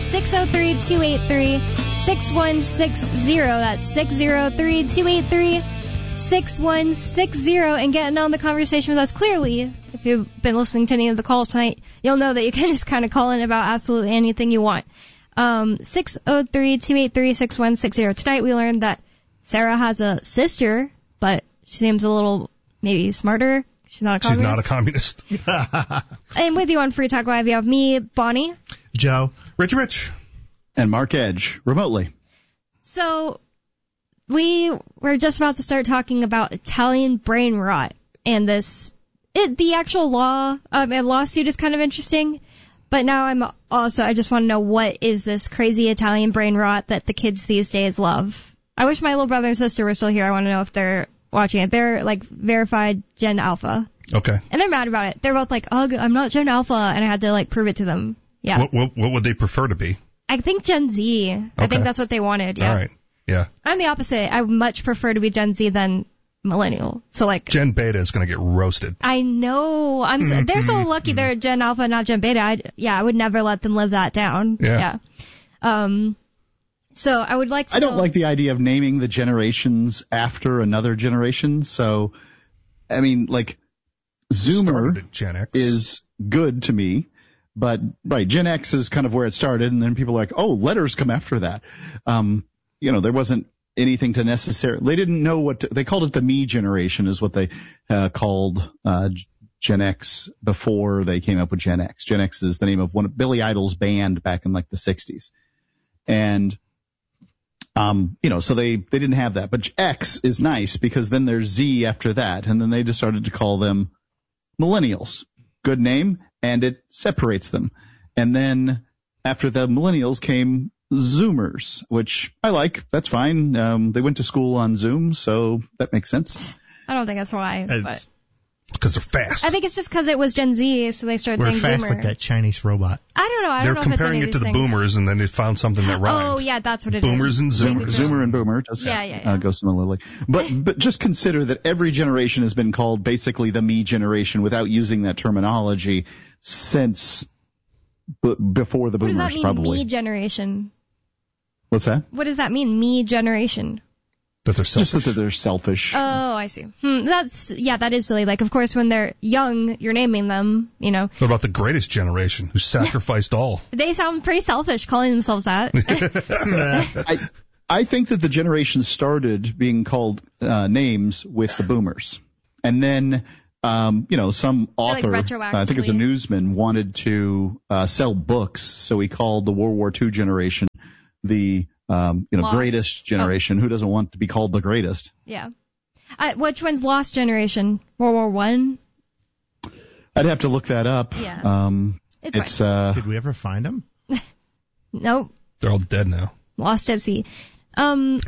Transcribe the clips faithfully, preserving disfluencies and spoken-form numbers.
six oh three, two eight three, six one six zero. That's six oh three, two eight three, six one six zero. And getting on the conversation with us. Clearly, if you've been listening to any of the calls tonight, you'll know that you can just kind of call in about absolutely anything you want. Um, six oh three, two eight three, six one six zero. Tonight we learned that Sarah has a sister, but she seems a little maybe smarter. She's not a communist. She's not a communist. And with you on Free Talk Live, you have me, Bonnie. Joe. Rich Rich. And Mark Edge, remotely. So, we were just about to start talking about Italian brain rot. And this, it, the actual law, um, and lawsuit is kind of interesting. But now I'm also, I just want to know, what is this crazy Italian brain rot that the kids these days love? I wish my little brother and sister were still here. I want to know if they're watching it. They're, like, verified Gen Alpha. Okay. And they're mad about it. They're both like, oh, I'm not Gen Alpha, and I had to, like, prove it to them. Yeah. What, what, what would they prefer to be? I think Gen Z. Okay. I think that's what they wanted, yeah. All right, yeah. I'm the opposite. I would much prefer to be Gen Z than millennial. So, like... Gen Beta is going to get roasted. I know. I'm. So, they're so lucky they're Gen Alpha, not Gen Beta. I'd, yeah, I would never let them live that down. Yeah. yeah. Um... So I would like to I don't know, like the idea of naming the generations after another generation. So, I mean, like, Zoomer Gen X. is good to me. But, right, Gen X is kind of where it started. And then people are like, oh, letters come after that. Um, you know, there wasn't anything to necessarily, they didn't know what to, they called it the me generation is what they uh, called uh, Gen X before they came up with Gen X. Gen X is the name of one of Billy Idol's band back in like the sixties. And, Um, you know, so they, they didn't have that. But X is nice because then there's Z after that. And then they just started to call them millennials. Good name, and it separates them. And then after the millennials came Zoomers, which I like. That's fine. Um, they went to school on Zoom, so that makes sense. I don't think that's why. But because they're fast. I think it's just because it was Gen Z, so they started We're saying fast Zoomer. like that Chinese robot. I don't know. I They're don't know comparing if it's any it to the of these boomers, and then they found something that rhymed. Oh, yeah, that's what it boomers is. and Zoomers. Zoomer and Boomer does Yeah, yeah, yeah. Uh, go similarly. But but just consider that every generation has been called basically the me generation without using that terminology since b- before the What boomers, does that mean, probably. me generation? What's that? What does that mean, me generation? That they're selfish. Just that they're selfish. Oh, I see. Hmm, that's, yeah, that is silly. Like, of course, when they're young, you're naming them, you know. What about the greatest generation who sacrificed all? They sound pretty selfish calling themselves that. I, I think that the generation started being called uh, names with the boomers. And then, um, you know, some like author, uh, I think it's a retroactively. newsman, wanted to uh, sell books, so he called the World War Two generation the um, you know Lost. greatest generation. Who doesn't want to be called the greatest? Yeah. Uh, which one's lost generation? World War One? I'd have to look that up. Yeah. Um, It's it's uh, Did we ever find him? Nope. They're all dead now. Lost at sea. Um,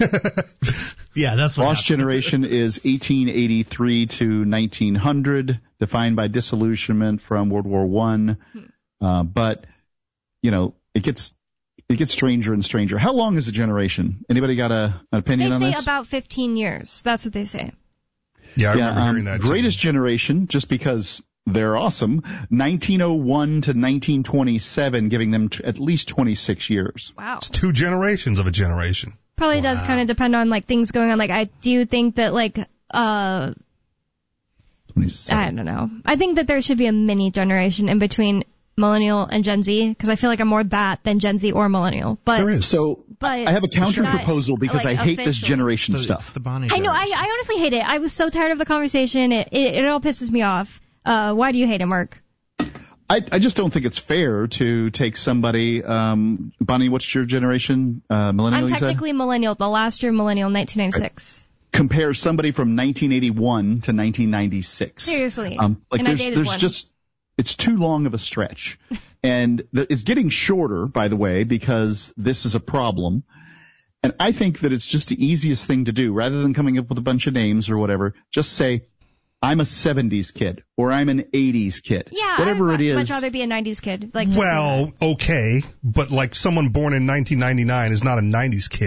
Yeah, that's what Lost happened. generation is eighteen eighty-three to nineteen hundred, defined by disillusionment from World War One. Uh, but you know, it gets it gets stranger and stranger. How long is a generation? Anybody got a, an opinion they on say this? about fifteen years. That's what they say. Yeah, I yeah, remember um, hearing that. greatest too. generation, just because they're awesome. nineteen oh one to nineteen twenty-seven, giving them t- at least twenty-six years. Wow. It's two generations of a generation. Probably does kind of depend on, like, things going on. Like, I do think that, like, uh, twenty-seven. I don't know. I think that there should be a mini generation in between millennial and Gen Z, because I feel like I'm more that than Gen Z or millennial. But There is. So But I have a counter not, proposal because like, I hate this official. generation So stuff. It's the Bonnie I know. I, generation. I honestly hate it. I was so tired of the conversation. It it, it all pisses me off. Uh, why do you hate it, Mark? I, I just don't think it's fair to take somebody, um, Bonnie, what's your generation? Uh, millennial, I'm you said? technically millennial. The last year millennial, nineteen ninety-six. Compare somebody from nineteen eighty-one to nineteen ninety-six. Seriously. Um, like And I there's, dated there's one. just, it's too long of a stretch. And the, it's getting shorter, by the way, because this is a problem. And I think that it's just the easiest thing to do, rather than coming up with a bunch of names or whatever. Just say, I'm a seventies kid, or I'm an eighties kid. Yeah, whatever I'd it is. much rather be a nineties kid. Like, just Well, okay, but like someone born in nineteen ninety-nine is not a nineties kid.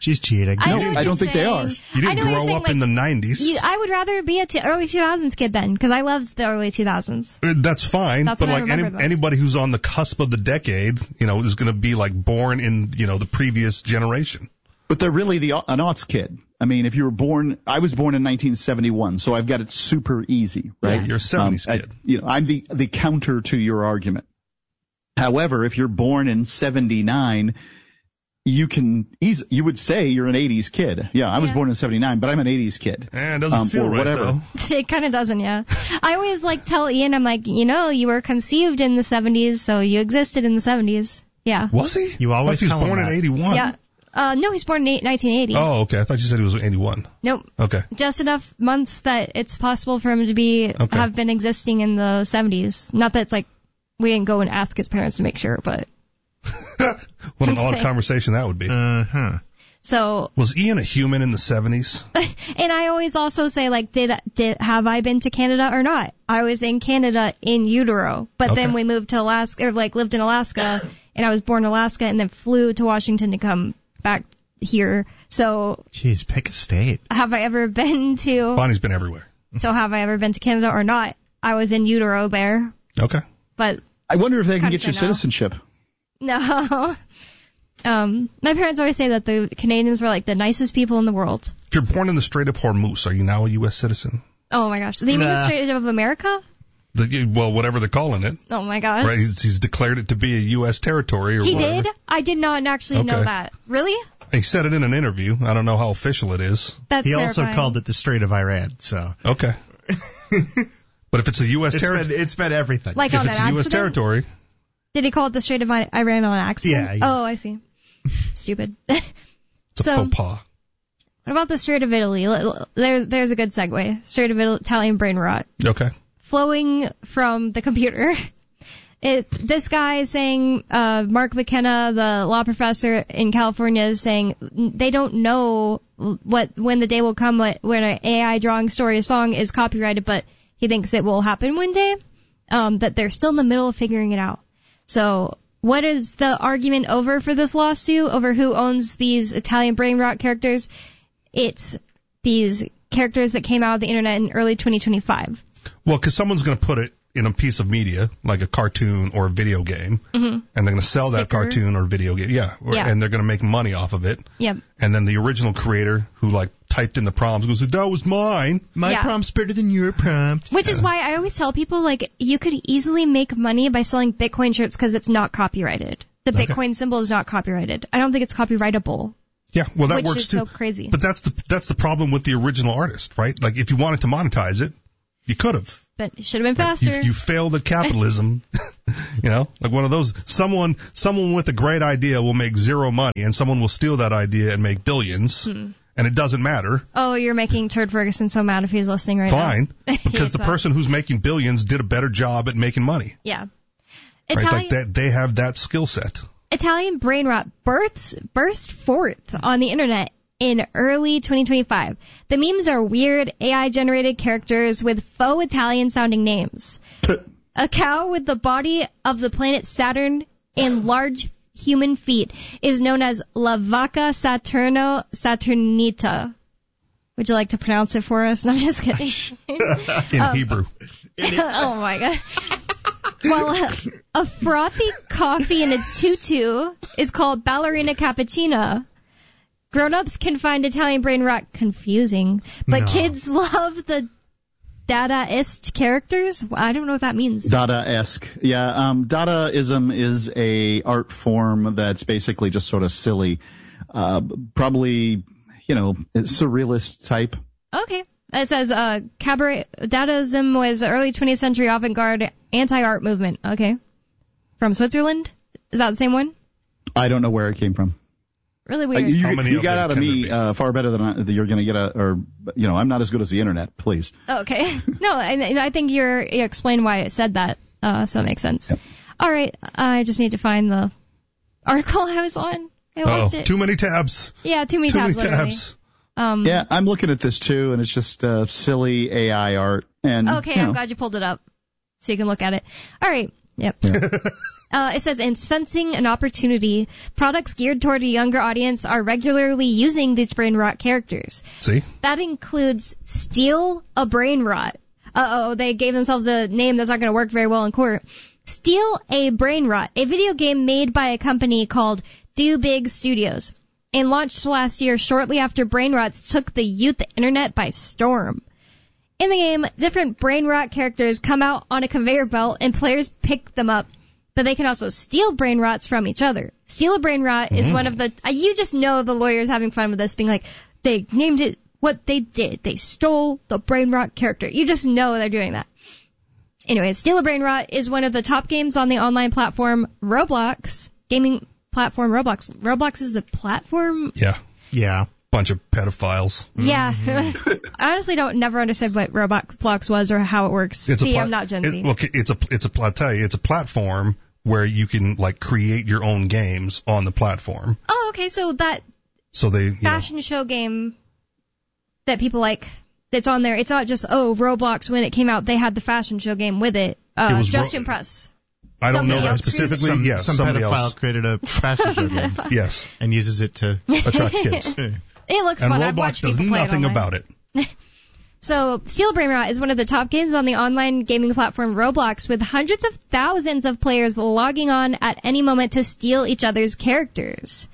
She's cheating. I, know No, what I you're don't think they saying. are. You I know didn't what you're grow saying, up like, in the nineties. You, I would rather be a t- early two thousands kid then, because I loved the early two thousands. Uh, That's fine, That's but what I like any, remember most. anybody who's on the cusp of the decade, you know, is going to be like born in, you know, the previous generation. But they're really the an aughts kid. I mean, if you were born, I was born in nineteen seventy-one, so I've got it super easy, right? Yeah, you're a seventies Um, I- kid. you know, I'm the the counter to your argument. However, if you're born in seventy-nine, you can easy, you would say you're an eighties kid. Yeah, I was Yeah. born in seventy-nine, but I'm an eighties kid. Eh, it doesn't Um, feel or right, whatever. though. It kind of doesn't, yeah. I always like tell Ian, I'm like, you know, you were conceived in the seventies, so you existed in the seventies. Yeah. Was he? You always I thought he was tell him born in that. eighty-one. Yeah. Uh, no, he's born in eight- nineteen eighty. Oh, okay. I thought you said he was eighty-one. Nope. Okay. Just enough months that it's possible for him to be Okay. have been existing in the seventies. Not that it's like we didn't go and ask his parents to make sure, but What an I'm odd saying. conversation that would be. Uh-huh. so. Was Ian a human in the seventies? And I always also say like, did did have I been to Canada or not? I was in Canada in utero, but Okay. then we moved to Alaska, or like lived in Alaska, and I was born in Alaska, and then flew to Washington to come back here. So Jeez, pick a state. have I ever been to? Bonnie's been everywhere. So have I ever been to Canada or not? I was in utero there, Okay. but I wonder if they can Kinda get you say no. citizenship. no. Um, my parents always say that the Canadians were like the nicest people in the world. If you're born in the Strait of Hormuz, are you now a U S citizen? Oh my gosh, they mean the Nah. Strait of America? The, well, whatever they're calling it. Oh my gosh. Right? He's, he's declared it to be a U S territory or He whatever. did? I did not actually know Okay. that. Really? He said it in an interview. I don't know how official it is. That's He also terrifying. called it the Strait of Iran, so. Okay. But if it's a U S It's territory, been, it's been everything. Like if on it's an a U S accident? territory, Did he call it the Strait of I- Iran on accident? Yeah, yeah. Oh, I see. Stupid. it's a So- faux pas. What about the Strait of Italy? L- l- There's there's a good segue. Strait of Italy, Italian brain rot. Okay. Flowing from the computer. It, this guy is saying, uh, Mark McKenna, the law professor in California, is saying they don't know what when the day will come when when an A I drawing story or song is copyrighted, but he thinks it will happen one day. Um, that they're still in the middle of figuring it out. So, what is the argument over for this lawsuit over who owns these Italian brain rot characters? It's these characters that came out of the internet in early twenty twenty-five. Well, because someone's going to put it in a piece of media, like a cartoon or a video game, Mm-hmm. and they're going to sell that Sticker. cartoon or video game. Yeah. Or, Yeah. And they're going to make money off of it. Yep. And then the original creator who, like, typed in the prompts goes, that was mine. My Yeah. prompt's better than your prompt. Which is why I always tell people, like, you could easily make money by selling Bitcoin shirts because it's not copyrighted. The Okay. Bitcoin symbol is not copyrighted. I don't think it's copyrightable, Yeah, well, that which works is too. so crazy. But that's the that's the problem with the original artist, right? Like, if you wanted to monetize it, you could have. But it should have been You, faster. you failed at capitalism. You know, like one of those. Someone someone with a great idea will make zero money, and someone will steal that idea and make billions, Hmm. and it doesn't matter. Oh, you're making Turd Ferguson so mad if he's listening right Fine, now. because the Yes, person who's making billions did a better job at making money. Yeah. Right? Italian, Like that, they have that skill set. Italian brain rot bursts, burst forth on the internet in early twenty twenty-five. The memes are weird A I-generated characters with faux Italian-sounding names. A cow with the body of the planet Saturn and large human feet is known as La Vaca Saturno Saturnita. Would you like to pronounce it for us? No, I'm just kidding. In Um, Hebrew. Oh my god. Well, a, a frothy coffee in a tutu is called ballerina cappuccina. Grown-ups can find Italian brain rot confusing, but No. kids love the Dadaist characters. I don't know what that means. Dada-esque. Yeah, um, Dadaism is a art form that's basically just sort of silly. Uh, probably, you know, surrealist type. Okay. It says, uh, cabaret, Dadaism was early twentieth century avant-garde anti-art movement. Okay. From Switzerland? Is that the same one? I don't know where it came from. Really Uh, weird. you How many you of got them out of can there me be? uh, far better than I, that you're going to get a, or, you know, I'm not as good as the internet, please. Okay. No, and, and I think you're, you explained why it said that, uh, so it makes sense. Yep. All right. I just need to find the article I was on. I Oh, lost it. too many tabs. Yeah, too many Too tabs, many literally. tabs. Um, Yeah, I'm looking at this too, and it's just uh, silly A I art. And Okay, you I'm know, glad you pulled it up so you can look at it. All right. Yep. Uh, it says, in sensing an opportunity, products geared toward a younger audience are regularly using these brain rot characters. See? That includes Steal a Brain Rot. Uh-oh, they gave themselves a name that's not going to work very well in court. Steal a Brain Rot, a video game made by a company called Do Big Studios, and launched last year shortly after brain rots took the youth internet by storm. In the game, different brain rot characters come out on a conveyor belt and players pick them up. But they can also steal brain rots from each other. Steal a brain rot mm. is one of the, uh, you just know the lawyers having fun with this, being like, they named it what they did. They stole the brain rot character. You just know they're doing that. Anyway, Steal a Brain Rot is one of the top games on the online platform Roblox, gaming platform Roblox. Roblox is a platform? Yeah. Yeah. Bunch of pedophiles. Yeah. Mm-hmm. I honestly don't never understood what Roblox was or how it works. It's See, pla- I'm not Gen Z. It, look, it's a, it's a, I'll tell you, it's a platform where you can, like, create your own games on the platform. Oh, okay, so that so they, you fashion know, show game that people like, that's on there, it's not just, oh, Roblox, when it came out, they had the fashion show game with it, uh, it was just ro- to impress. I don't Somebody know that else specifically. Some, yes, some somebody pedophile else. created a fashion show game Yes. and uses it to attract kids. It looks And fun. I've Roblox watched does people play nothing it online. about it. So, Steal a Brain Rot is one of the top games on the online gaming platform Roblox, with hundreds of thousands of players logging on at any moment to steal each other's characters.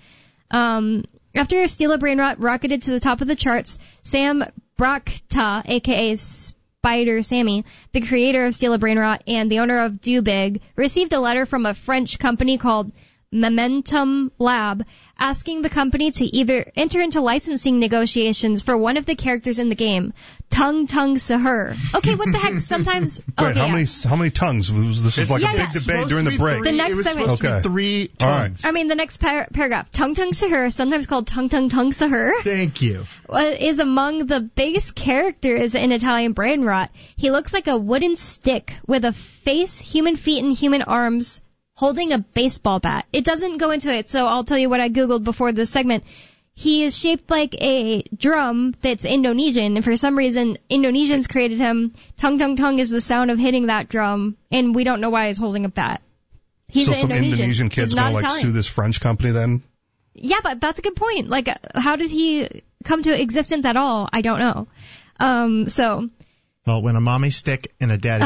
Um, after Steal a Brain Rot rocketed to the top of the charts, Sam Brockta, aka Spider Sammy, the creator of Steal a Brain Rot and the owner of Do Big, received a letter from a French company called Momentum Lab, asking the company to either enter into licensing negotiations for one of the characters in the game, Tung Tung Sahur. Okay, what the heck? Sometimes. Wait, okay, how yeah. many how many tongues? Was, this was like yeah, a big yeah. debate during the break. The next it was segment. supposed Okay. to be three All right. tongues. I mean, the next par- paragraph. Tung Tung Sahur, sometimes called Tung Tung Tung Sahur, Thank you. is among the biggest characters in Italian brain rot. He looks like a wooden stick with a face, human feet, and human arms, holding a baseball bat. It doesn't go into it, so I'll tell you what I googled before this segment. He is shaped like a drum that's Indonesian, and for some reason, Indonesians created him. Tung Tung Tung is the sound of hitting that drum, and we don't know why he's holding a bat. He's so an some Indonesian, Indonesian kid's He's gonna not like Italian. sue this French company then? Yeah, but that's a good point. Like, uh, how did he come to existence at all? I don't know. Um, so... Well, when a mommy stick and a daddy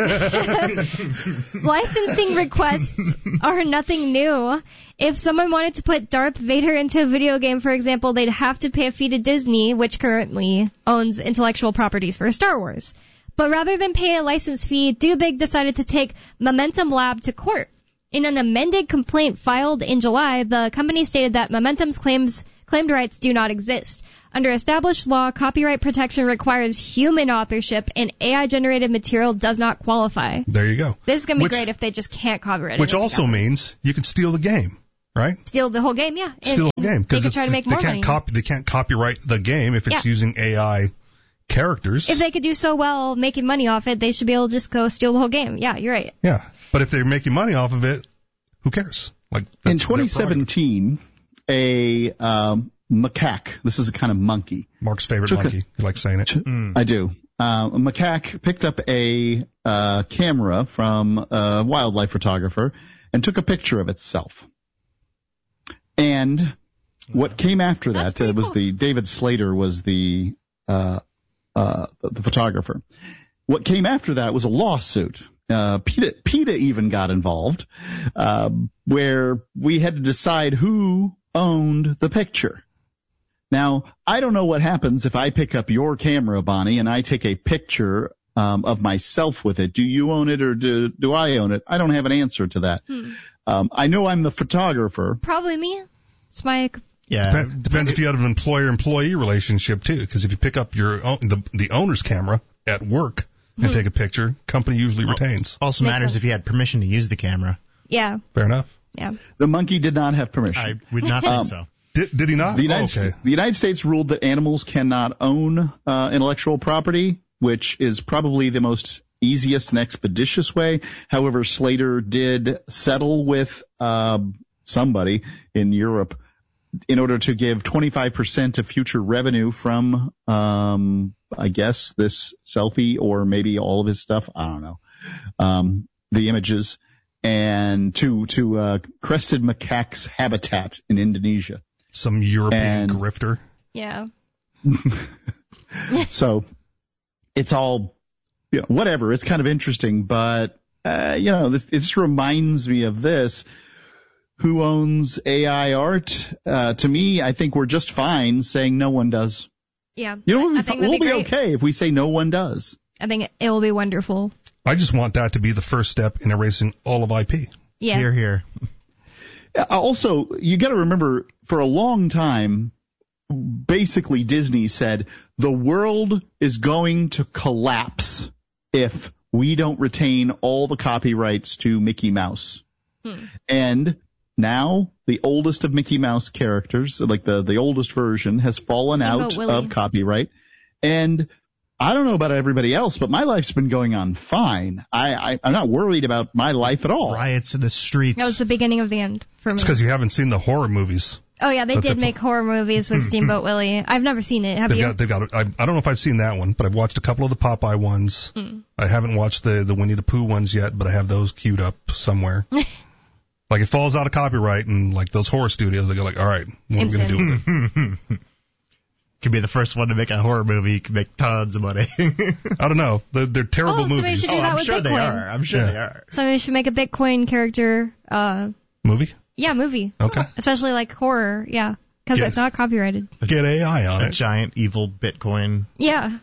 Licensing requests are nothing new. If someone wanted to put Darth Vader into a video game, for example, they'd have to pay a fee to Disney, which currently owns intellectual properties for Star Wars. But rather than pay a license fee, Do Big decided to take Momentum Lab to court. In an amended complaint filed in July, the company stated that Momentum's claims claimed rights do not exist. Under established law, copyright protection requires human authorship, and A I-generated material does not qualify. There you go. This is going to be Which- great if they just can't copyright it. Which also means you can steal the game, right? Steal the whole game, yeah. Steal the And- game They because could try to make they more can't money. copy. They can't copyright the game if it's Yeah. using A I characters. If they could do so well making money off it, they should be able to just go steal the whole game. Yeah, you're right. Yeah, but if they're making money off of it, who cares? Like that's In their twenty seventeen, a um, macaque, this is a kind of monkey. prerogative. Mark's favorite Took a- monkey. You like saying it? I do. Uh, a macaque picked up a uh, camera from a wildlife photographer and took a picture of itself. And what came after That's that pretty uh, was cool. the David Slater was the uh, uh, the photographer. What came after that was a lawsuit. Uh, PETA, PETA even got involved, uh, where we had to decide who owned the picture. Now, I don't know what happens if I pick up your camera, Bonnie, and I take a picture um, of myself with it. Do you own it or do, do I own it? I don't have an answer to that. Hmm. Um, I know I'm the photographer. Probably me. It's my... Yeah. Dep- Depends if you have an employer-employee relationship too, because if you pick up your own, the the owner's camera at work and take a picture, company usually retains. Also Makes matters sense. if you had permission to use the camera. Yeah, Fair enough. yeah. The monkey did not have permission. I would not think Um, so. Did did he not? The United, Oh, okay. Sta- the United States ruled that animals cannot own uh, intellectual property, which is probably the most easiest and expeditious way. However, Slater did settle with uh, somebody in Europe in order to give twenty-five percent of future revenue from, um, I guess, this selfie or maybe all of his stuff. I don't know. Um, the images. and to to uh, crested macaque's habitat in Indonesia. Some European And- grifter. Yeah. So it's all, you know, whatever. It's kind of interesting, but uh, you know, this, it just reminds me of this. Who owns A I art? Uh, to me, I think we're just fine saying no one does. Yeah. You know, I we'll, think be, that'd we'll be be great. okay if we say no one does. I think it, it will be wonderful. I just want that to be the first step in erasing all of I P. Yeah. Here, here. Uh, Also, you got to remember, for a long time, basically Disney said the world is going to collapse if we don't retain all the copyrights to Mickey Mouse. Hmm. And now the oldest of Mickey Mouse characters, like the, the oldest version, has fallen Steamboat out Willie. of copyright. And I don't know about everybody else, but my life's been going on fine. I, I, I'm not worried about my life at all. Riots in the streets. That was the beginning of the end for me. It's because you haven't seen the horror movies. Oh, yeah, they But did the- make horror movies with Steamboat Willie. I've never seen it. Have They've you? got, they've got. I, I don't know if I've seen that one, but I've watched a couple of the Popeye ones. Mm. I haven't watched the the Winnie the Pooh ones yet, but I have those queued up somewhere. Like it falls out of copyright, and like those horror studios, they go like, all right, what are we gonna do with it? Could be the first one to make a horror movie. Could make tons of money. I don't know. They're, they're terrible Oh, somebody movies. should do oh, that I'm with sure they Bitcoin. are. I'm sure Yeah. they are. Somebody should make a Bitcoin character, uh, Movie? yeah, movie. Okay. Especially like horror, yeah. Because Yeah. it's not copyrighted. Get A I on A it. giant evil Bitcoin. Yeah.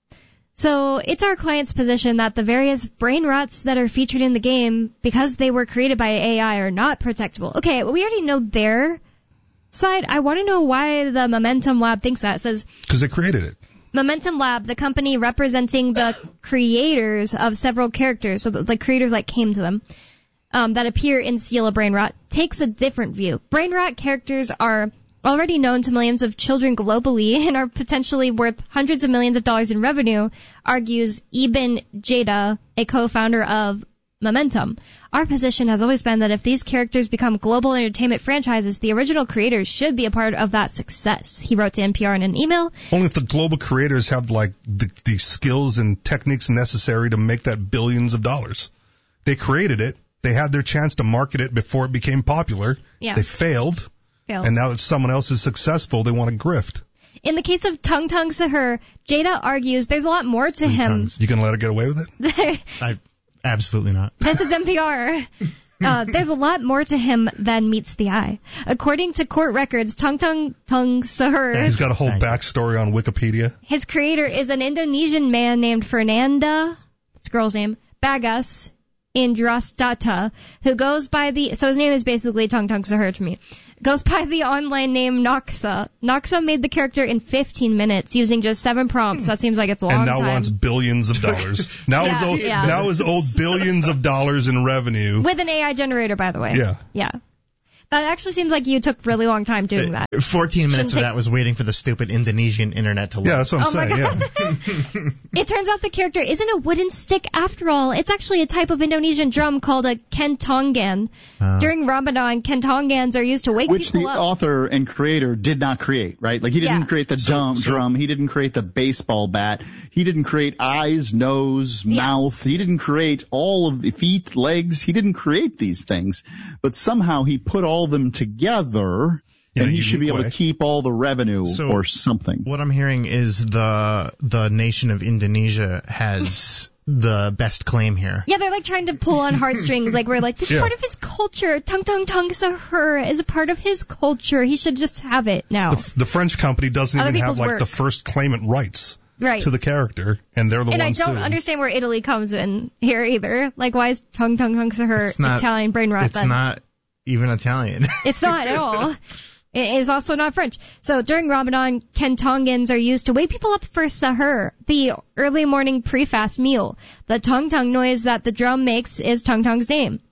So it's our client's position that the various brain rots that are featured in the game, because they were created by A I, are not protectable. Okay, we already know their side. I want to know why the Momentum Lab thinks that. It says, Because they created it. Momentum Lab, the company representing the creators of several characters, so the, the creators like came to them, um, that appear in Seal of Brain Rot, takes a different view. Brain Rot characters are already known to millions of children globally and are potentially worth hundreds of millions of dollars in revenue, argues Ibn Jada, a co-founder of Momentum. Our position has always been that if these characters become global entertainment franchises, the original creators should be a part of that success, he wrote to N P R in an email. Only if the global creators have like the, the skills and techniques necessary to make that billions of dollars. They created it. They had their chance to market it before it became popular. Yeah. They failed. Failed. And now that someone else is successful, they want to grift. In the case of Tung Tung Sahur, Jada argues there's a lot more to him. tongues. You can let her get away with it? I absolutely not. This is N P R. Uh, there's a lot more to him than meets the eye. According to court records, Tung Tung Tung Sahur, He's got a whole Thank you. backstory on Wikipedia. his creator is an Indonesian man named Fernanda, that's a girl's name, Bagas Indrastata, who goes by the, so his name is basically Tung Tung Sahur to me, goes by the online name Noxa. Noxa made the character in fifteen minutes using just seven prompts. That seems like it's a long And now time. wants billions of dollars. Now Yeah, is owed, yeah. now is owed billions of dollars in revenue. With an A I generator, by the way. Yeah. Yeah. That actually seems like you took really long time doing that. Fourteen minutes Shouldn't of take- that was waiting for the stupid Indonesian internet to load. Yeah, that's what I'm Oh my saying. God. Yeah. It turns out the character isn't a wooden stick after all. It's actually a type of Indonesian drum called a kentongan. Uh, During Ramadan, kentongans are used to wake Which people the up. author and creator did not create, right? Like he didn't Yeah. create the drum, so- drum. He didn't create the baseball bat. He didn't create eyes, nose, Yeah. mouth. He didn't create all of the feet, legs. He didn't create these things. But somehow he put all of them together, In a and he should be unique able way. to keep all the revenue So- or something. What I'm hearing is the the nation of Indonesia has the best claim here. Yeah, they're like trying to pull on heartstrings. Like we're like, this is Yeah. part of his culture. Tung Tung Tung Sahur is a part of his culture. He should just have it now. The, the French company doesn't Other even have people's like work. the first claimant rights Right. to the character, and they're the And I ones don't suing. understand where Italy comes in here either. Like, why is Tung Tung Tung Sahur It's not- Italian brain rot It's then? not even Italian. It's not at all. It is also not French. So during Ramadan, kentongans are used to wake people up for sahur, the early morning pre-fast meal. The tung tung noise that the drum makes is Tung Tung's name.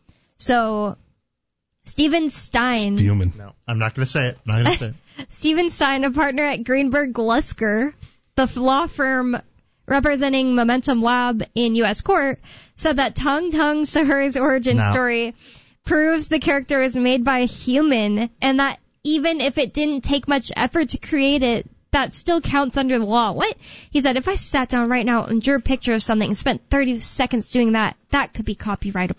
So Steven Stein, Fuming. No, I'm not going to say it. I'm not going to say it. Steven Stein, a partner at Greenberg Glusker, the law firm representing Momentum Lab in U S court, said that Tung Tung Sahur's origin No. story proves the character is made by a human, and that even if it didn't take much effort to create it, that still counts under the law. What? He said, if I sat down right now and drew a picture of something and spent thirty seconds doing that, that could be copyrightable.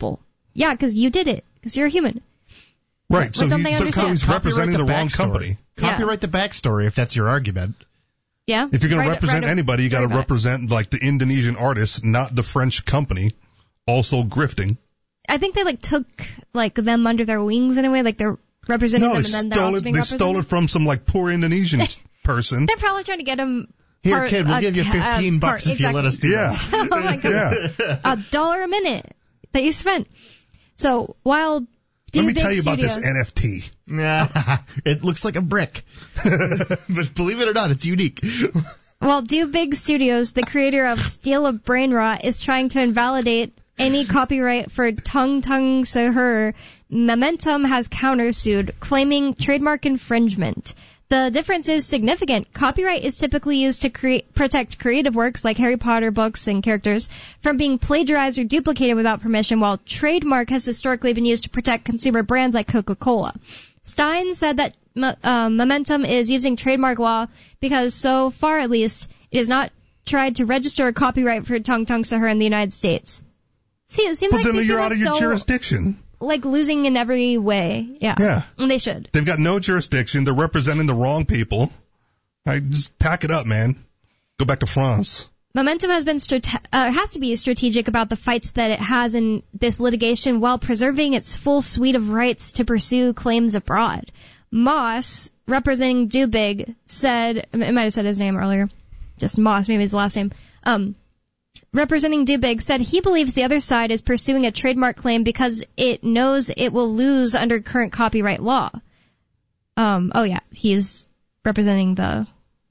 Yeah, because you did it. Because you're a human. Right. So, don't he, they so, so understand? he's representing the, Copyright the wrong backstory. company. Yeah. Copyright the backstory if that's your argument. Yeah. If you're going to Write- represent write a anybody, you got to story about it. represent like the Indonesian artist, not the French company, also grifting. I think they like took like them under their wings in a way, like they're representing No, them, they and then they're stole also it. being They represented. stole it from some like poor Indonesian person. They're probably trying to get them. Here, part, kid, we'll uh, give you uh, fifteen part- bucks if you let us exactly. do Yeah. this. Oh my god, Yeah. a dollar a minute that you spent. So while Let me Big tell you about this Studios- N F T. Yeah, it looks like a brick. But believe it or not, it's unique. While Do Big Studios, the creator of Steal a Brain Rot, is trying to invalidate any copyright for Tung Tung Sahur, Momentum has countersued, claiming trademark infringement. The difference is significant. Copyright is typically used to create, protect creative works like Harry Potter books and characters from being plagiarized or duplicated without permission, while trademark has historically been used to protect consumer brands like Coca-Cola. Stein said that uh, Momentum is using trademark law because, so far at least, it has not tried to register a copyright for Tung Tung Sahur in the United States. See, it seems But like then these you're people out are of your so, jurisdiction. like, losing in every way. Yeah. Yeah. And they should. They've got no jurisdiction. They're representing the wrong people. Right, just pack it up, man. Go back to France. Momentum has been strate- uh, has to be strategic about the fights that it has in this litigation while preserving its full suite of rights to pursue claims abroad. Moss, representing Dubig, said, I might have said his name earlier, just Moss, maybe his last name, um, representing Dubig, said he believes the other side is pursuing a trademark claim because it knows it will lose under current copyright law. Um, oh yeah, he's representing the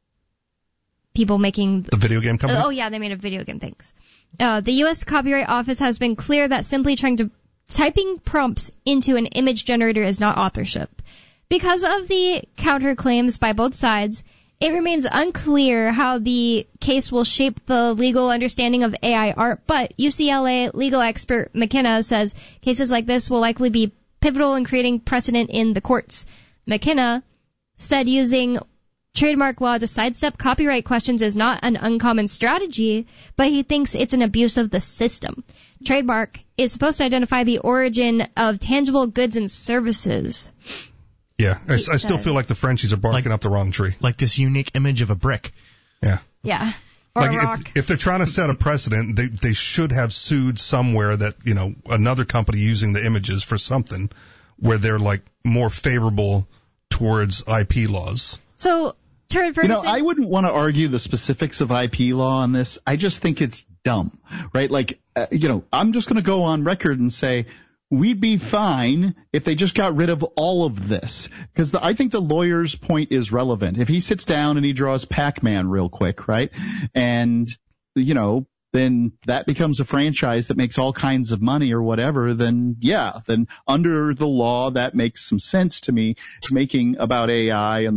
people making The video game company? Oh yeah, they made a video game. Thanks. Uh, the U S Copyright Office has been clear that simply trying to typing prompts into an image generator is not authorship. Because of the counterclaims by both sides, it remains unclear how the case will shape the legal understanding of A I art. But U C L A legal expert McKenna says cases like this will likely be pivotal in creating precedent in the courts. McKenna said using trademark law to sidestep copyright questions is not an uncommon strategy, but he thinks it's an abuse of the system. Trademark is supposed to identify the origin of tangible goods and services. Yeah, I, I said- still feel like the Frenchies are barking Like- up the wrong tree. Like this unique image of a brick. Yeah. Yeah. Or Like a rock. if, if they're trying to set a precedent, they they should have sued somewhere that, you know, another company using the images for something where they're like more favorable towards I P laws. So, Turd You know, Ferguson, I wouldn't want to argue the specifics of I P law on this. I just think it's dumb, right? Like, uh, you know, I'm just going to go on record and say we'd be fine if they just got rid of all of this. Because I think the lawyer's point is relevant. If he sits down and he draws Pac-Man real quick, right? And, you know, then that becomes a franchise that makes all kinds of money or whatever, then yeah, then under the law that makes some sense to me, making about A I and